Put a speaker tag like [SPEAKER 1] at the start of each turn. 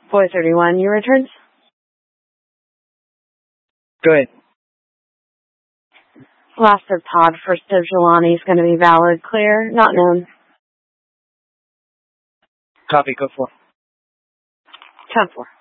[SPEAKER 1] 431, your returns?
[SPEAKER 2] Go ahead.
[SPEAKER 1] Last of Todd, first of Jelani is going to be valid, clear, not known.
[SPEAKER 2] Copy, go for.
[SPEAKER 1] 10-4.